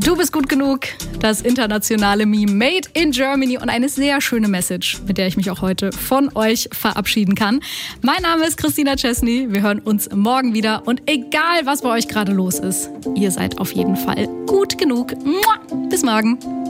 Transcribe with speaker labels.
Speaker 1: Du bist gut genug, das internationale Meme Made in Germany und eine sehr schöne Message, mit der ich mich auch heute von euch verabschieden kann. Mein Name ist Christina Chesney, wir hören uns morgen wieder und egal, was bei euch gerade los ist, ihr seid auf jeden Fall gut genug. Bis morgen.